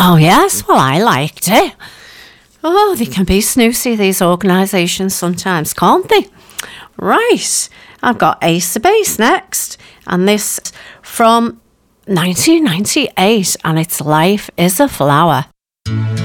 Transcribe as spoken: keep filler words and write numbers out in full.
Oh, yes. Well, I liked it. Oh, they can be snoozy, these organisations sometimes, can't they? Right. I've got Ace of Base next. And this from nineteen ninety-eight. And it's Life is a Flower.